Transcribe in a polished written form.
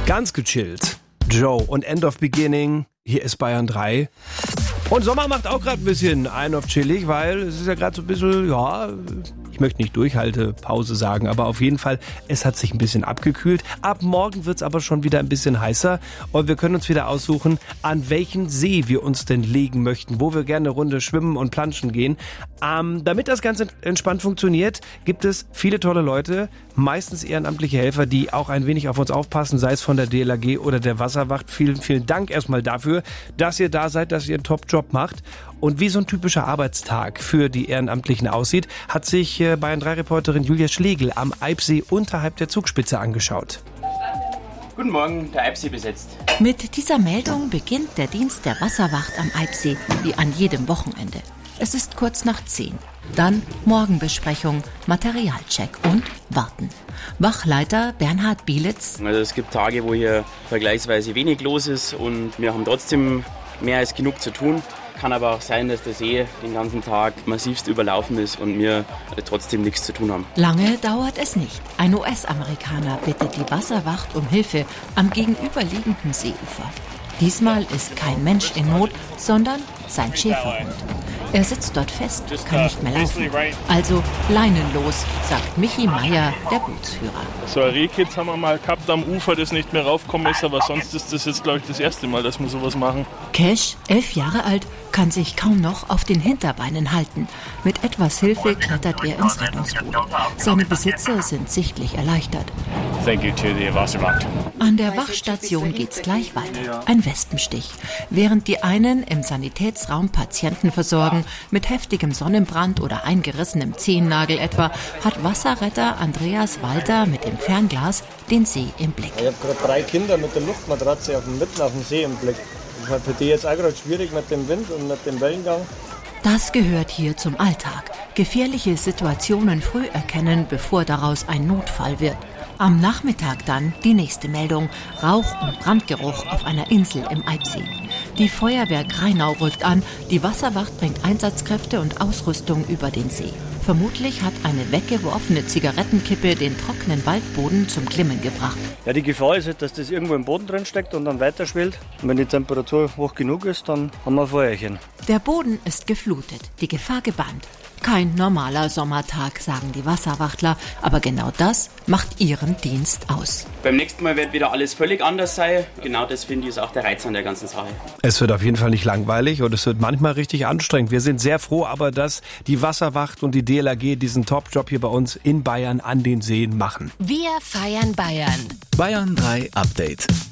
Ganz gechillt. Joe und End of Beginning. Hier ist Bayern 3. Und Sommer macht auch gerade ein bisschen ein auf chillig, weil es ist ja gerade so ein bisschen, ich möchte nicht Durchhaltepause sagen, aber auf jeden Fall, es hat sich ein bisschen abgekühlt. Ab morgen wird es aber schon wieder ein bisschen heißer und wir können uns wieder aussuchen, an welchen See wir uns denn legen möchten, wo wir gerne eine Runde schwimmen und planschen gehen. Damit das Ganze entspannt funktioniert, gibt es viele tolle Leute, meistens ehrenamtliche Helfer, die auch ein wenig auf uns aufpassen, sei es von der DLRG oder der Wasserwacht. Vielen, vielen Dank erstmal dafür, dass ihr da seid, dass ihr einen Top-Job macht. Und wie so ein typischer Arbeitstag für die Ehrenamtlichen aussieht, hat sich Bayern 3-Reporterin Julia Schlegel am Eibsee unterhalb der Zugspitze angeschaut. Guten Morgen, der Eibsee besetzt. Mit dieser Meldung beginnt der Dienst der Wasserwacht am Eibsee, wie an jedem Wochenende. Es ist kurz nach 10. Dann Morgenbesprechung, Materialcheck und Warten. Wachleiter Bernhard Bielitz. Also es gibt Tage, wo hier vergleichsweise wenig los ist und wir haben trotzdem mehr als genug zu tun. Kann aber auch sein, dass der See den ganzen Tag massivst überlaufen ist und wir trotzdem nichts zu tun haben. Lange dauert es nicht. Ein US-Amerikaner bittet die Wasserwacht um Hilfe am gegenüberliegenden Seeufer. Diesmal ist kein Mensch in Not, sondern sein Schäferhund. Er sitzt dort fest, kann nicht mehr laufen. Also Leinen los, sagt Michi Meier, der Bootsführer. So ein Rehkitz haben wir mal gehabt am Ufer, das nicht mehr raufgekommen ist, aber sonst ist das jetzt, glaube ich, das erste Mal, dass wir sowas machen. Cash, 11 Jahre alt, kann sich kaum noch auf den Hinterbeinen halten. Mit etwas Hilfe klettert er ins Rettungsboot. Seine Besitzer sind sichtlich erleichtert. Thank you to the Wasserwacht. An der Wachstation geht's gleich weiter. Ein Wespenstich. Während die einen im Sanitätsraum Patienten versorgen, mit heftigem Sonnenbrand oder eingerissenem Zehennagel etwa, hat Wasserretter Andreas Walter mit dem Fernglas den See im Blick. Ich habe gerade 3 Kinder mit der Luftmatratze mitten auf dem See im Blick. Das ist für die jetzt auch gerade schwierig mit dem Wind und mit dem Wellengang. Das gehört hier zum Alltag. Gefährliche Situationen früh erkennen, bevor daraus ein Notfall wird. Am Nachmittag dann die nächste Meldung. Rauch- und Brandgeruch auf einer Insel im Eibsee. Die Feuerwehr Grainau rückt an. Die Wasserwacht bringt Einsatzkräfte und Ausrüstung über den See. Vermutlich hat eine weggeworfene Zigarettenkippe den trockenen Waldboden zum Glimmen gebracht. Ja, die Gefahr ist halt, dass das irgendwo im Boden drin steckt und dann weiterschwillt. Und wenn die Temperatur hoch genug ist, dann haben wir ein Feuerchen. Der Boden ist geflutet, die Gefahr gebannt. Kein normaler Sommertag, sagen die Wasserwachtler, aber genau das macht ihren Dienst aus. Beim nächsten Mal wird wieder alles völlig anders sein. Genau das finde ich ist auch der Reiz an der ganzen Sache. Es wird auf jeden Fall nicht langweilig und es wird manchmal richtig anstrengend. Wir sind sehr froh aber, dass die Wasserwacht und die DLRG diesen Top-Job hier bei uns in Bayern an den Seen machen. Wir feiern Bayern. Bayern 3 Update.